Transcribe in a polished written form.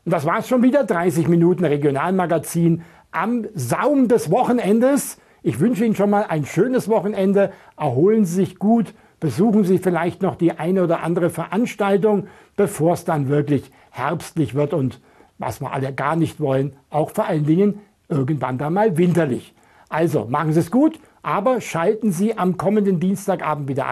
Und das war's schon wieder, 30 Minuten Regionalmagazin am Saum des Wochenendes. Ich wünsche Ihnen schon mal ein schönes Wochenende. Erholen Sie sich gut, besuchen Sie vielleicht noch die eine oder andere Veranstaltung, bevor es dann wirklich herbstlich wird und, was wir alle gar nicht wollen, auch vor allen Dingen irgendwann dann mal winterlich. Also machen Sie es gut, aber schalten Sie am kommenden Dienstagabend wieder ein.